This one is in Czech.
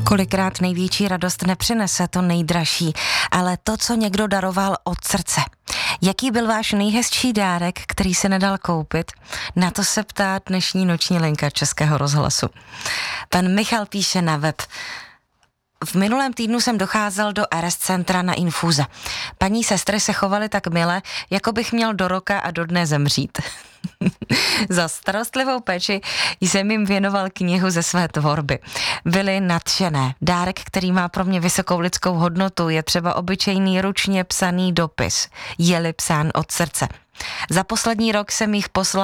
Kolikrát největší radost nepřinese to nejdražší, ale to, co někdo daroval od srdce. Jaký byl váš nejhezčí dárek, který se nedal koupit? Na to se ptá dnešní noční linka Českého rozhlasu. Pan Michal píše na web: v minulém týdnu jsem docházel do RS centra na infuze. Paní sestry se chovaly tak mile, jako bych měl do roka a do dne zemřít. Za starostlivou péči jsem jim věnoval knihu ze své tvorby. Byly nadšené. Dárek, který má pro mě vysokou lidskou hodnotu, je třeba obyčejný ručně psaný dopis. Je-li psán od srdce. Za poslední rok jsem jich poslal